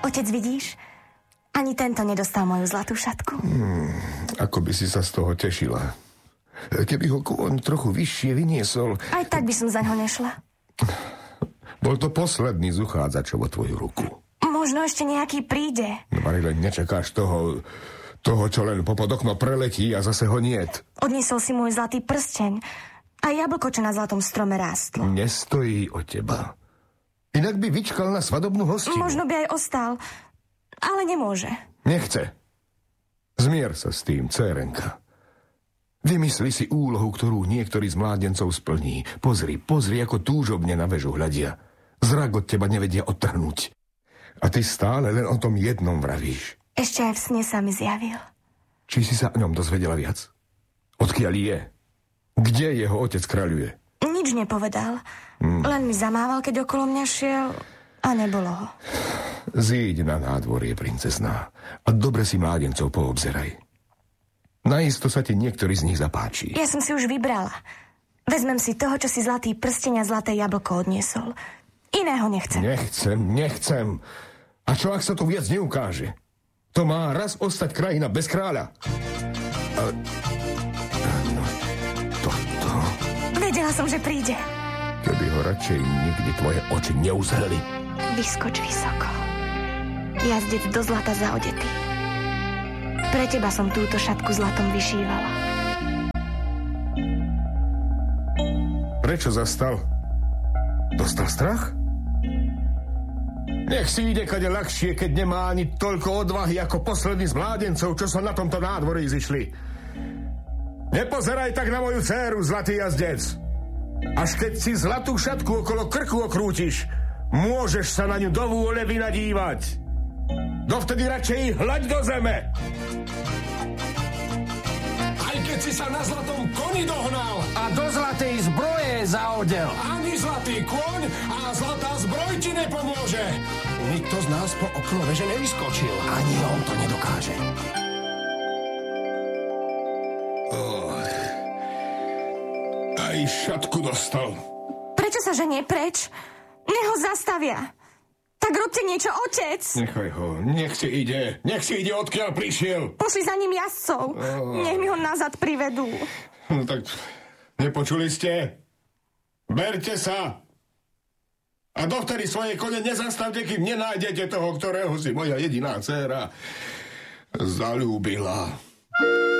Otec, vidíš? Ani tento nedostal moju zlatú šatku. Ako by si sa z toho tešila. Keby ho kôň trochu vyššie vyniesol... Aj tak by som za ňo nešla. Bol to posledný z uchádzačov o tvoju ruku. Možno ešte nejaký príde. No, Marilyn, nečakáš toho, čo len popod okno preletí a zase ho niet. Odniesol si môj zlatý prsteň a jablko, čo na zlatom strome rástlo. Nestojí o teba. Inak by vyčkal na svadobnú hostinu. Možno by aj ostal, ale nemôže. Nechce. Zmier sa s tým, dcérenka. Vymysli si úlohu, ktorú niektorý z mládencov splní. Pozri, ako túžobne na väžu hľadia. Zrak od teba nevedia odtrhnúť. A ty stále len o tom jednom vravíš. Ešte aj v sne sa mi zjavil. Či si sa o ňom dozvedela viac? Odkiaľ je? Kde jeho otec kráľuje? Nič nepovedal. Len mi zamával, keď okolo mňa šiel a nebolo ho. Zíď na nádvorie, princezná, a dobre si mládencov poobzeraj. Najisto sa ti niektorý z nich zapáči. Ja som si už vybrala. Vezmem si toho, čo si zlatý prsteň a zlaté jablko odniesol. Iného nechcem. Nechcem. A čo, ak sa to viac neukáže? To má raz ostať krajina bez kráľa. No, toto... Vedela som, že príde. Keby ho radšej nikdy tvoje oči neuzreli. Vyskoč vysoko. Jazdec do zlata zaodetý. Pre teba som túto šatku zlatom vyšívala. Prečo zastal? Dostal strach? Nech si ide kade ľahšie, keď nemá ani toľko odvahy ako posledný z mládencov, čo sa na tomto nádvorí zišli. Nepozeraj tak na moju dcéru, zlatý jazdec. Až keď si zlatú šatku okolo krku okrútiš, môžeš sa na ňu do vôle vynadívať. Dovtedy radšej hľaď do zeme. Aj keď si sa na zlatom koni dohnal a do zlatej zbroje zaodel. Ani zlatý kôň a zlatá zbroj ti nepomôže. Nikto z nás po okno veže nevyskočil. Ani on to nedokáže. Aj šatku dostal. Prečo sa ženie preč? Nech ho zastavia. Tak robte niečo, otec. Nechaj ho, nech si ide, odkiaľ prišiel. Pošli za ním jazdcov. Nech mi ho nazad privedú. No tak, nepočuli ste? Berte sa. A dovtedy svoje kone nezastavte, kým nenájdete toho, ktorého si moja jediná dcéra zaľúbila.